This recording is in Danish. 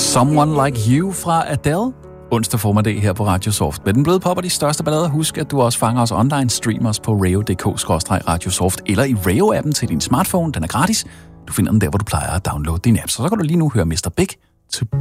Someone Like You fra Adele. Onsdag formiddag her på Radio Soft. Med den bløde pop og de største ballader, husk, at du også fanger os online, streamers på rayo.dk/radiosoft eller i Rayo-appen til din smartphone. Den er gratis. Du finder den der, hvor du plejer at downloade din apps. Så kan du lige nu høre Mr. Big to